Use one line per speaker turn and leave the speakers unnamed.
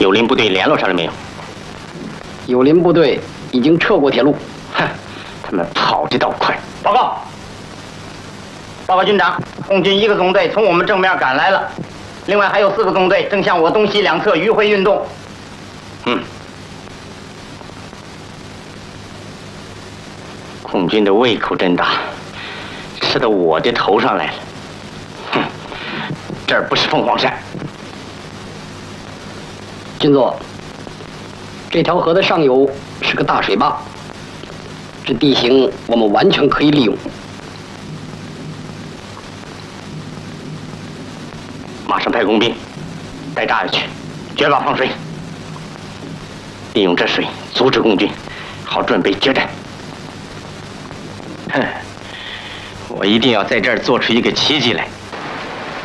友邻部队联络上了没有？
友邻部队已经撤过铁路。
哼，他们跑得倒快。
报告，报告军长，共军1个纵队从我们正面赶来了，另外还有4个纵队正向我东西两侧迂回运动。
共军的胃口真大，吃到我的头上来了。哼，这儿不是凤凰山。
军座，这条河的上游是个大水坝，这地形我们完全可以利用。
马上派工兵带炸药去，决坝放水，利用这水阻止共军，好准备决战。哼，我一定要在这儿做出一个奇迹来。